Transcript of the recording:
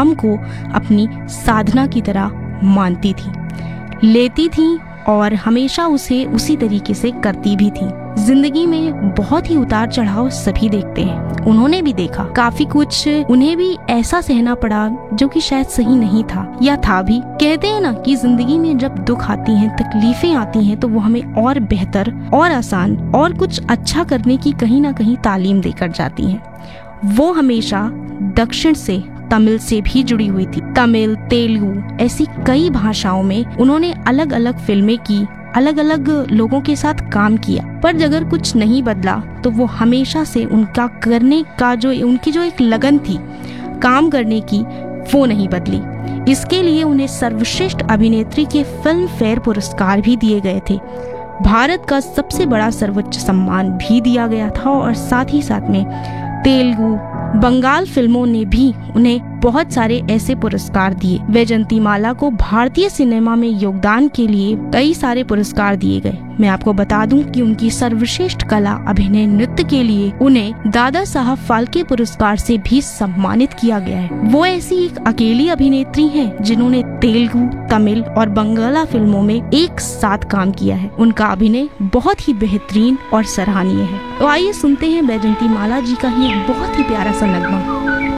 काम को अपनी साधना की तरह मानती थी, लेती थी और हमेशा उसे उसी तरीके से करती भी थी। जिंदगी में बहुत ही उतार चढ़ाव सभी देखते हैं, उन्होंने भी देखा काफी कुछ, उन्हें भी ऐसा सहना पड़ा जो कि शायद सही नहीं था या था भी। कहते हैं ना कि जिंदगी में जब दुख आती हैं, तकलीफें आती हैं, तो वो हमें और बेहतर और आसान और कुछ अच्छा करने की कहीं ना कहीं तालीम देकर जाती हैं। वो हमेशा दक्षिण से, तमिल से भी जुड़ी हुई थी। तमिल, तेलुगु ऐसी कई भाषाओं में उन्होंने अलग अलग फिल्में की, अलग अलग लोगों के साथ काम किया, पर अगर कुछ नहीं बदला तो वो हमेशा से उनका करने का उनकी जो एक लगन थी काम करने की, वो नहीं बदली। इसके लिए उन्हें सर्वश्रेष्ठ अभिनेत्री के फिल्म फेयर पुरस्कार भी दिए गए थे, भारत का सबसे बड़ा सर्वोच्च सम्मान भी दिया गया था, और साथ ही साथ में तेलुगु, बंगाल फिल्मों ने भी उन्हें बहुत सारे ऐसे पुरस्कार दिए। वैजयंतीमाला को भारतीय सिनेमा में योगदान के लिए कई सारे पुरस्कार दिए गए। मैं आपको बता दूं कि उनकी सर्वश्रेष्ठ कला अभिनय नृत्य के लिए उन्हें दादा साहब फाल्के पुरस्कार से भी सम्मानित किया गया है। वो ऐसी एक अकेली अभिनेत्री हैं जिन्होंने तेलुगु, तमिल और बंगाला फिल्मों में एक साथ काम किया है। उनका अभिनय बहुत ही बेहतरीन और सराहनीय है। तो आइए सुनते हैं वैजयंतीमाला जी का ही एक बहुत ही प्यारा सा नगमा।